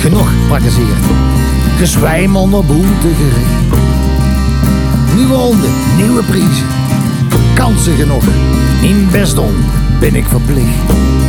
Genoeg praktiseerd. Gezwijm onder boeltegericht. Nieuwe ronde, nieuwe prijzen. Kansen genoeg. In best om ben ik verplicht.